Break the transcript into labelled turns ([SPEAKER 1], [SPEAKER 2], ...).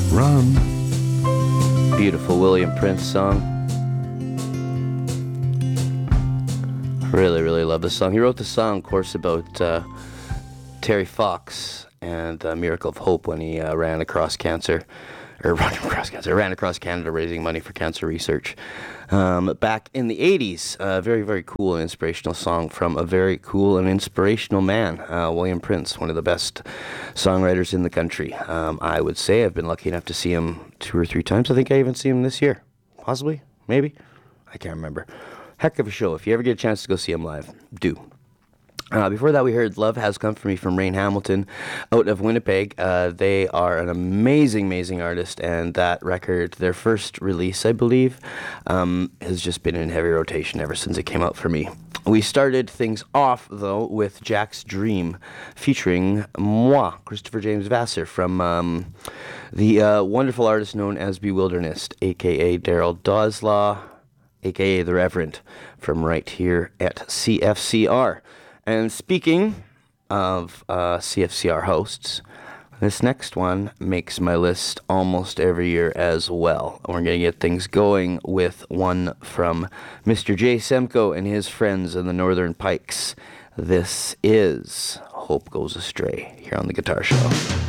[SPEAKER 1] Run.
[SPEAKER 2] Beautiful William Prince song. Really, really love this song. He wrote the song, of course, about Terry Fox and Miracle of Hope when he ran across Canada raising money for cancer research. Back in the 80s, very, very cool and inspirational song from a very cool and inspirational man, William Prince, one of the best songwriters in the country. I would say I've been lucky enough to see him 2 or 3 times. I think I even see him this year. Possibly, maybe. I can't remember. Heck of a show. If you ever get a chance to go see him live, do. Before that, we heard Love Has Come For Me from Rain Hamilton out of Winnipeg. They are an amazing, amazing artist, and that record, their first release, I believe, has just been in heavy rotation ever since it came out for me. We started things off, though, with Jack's Dream, featuring moi, Christopher James Vassar, from the wonderful artist known as Bewilderness, a.k.a. Daryl Doslaw, a.k.a. The Reverend, from right here at CFCR. And speaking of CFCR hosts, this next one makes my list almost every year as well. We're going to get things going with one from Mr. Jay Semko and his friends in the Northern Pikes. This is Hope Goes Astray here on The Guitar Show.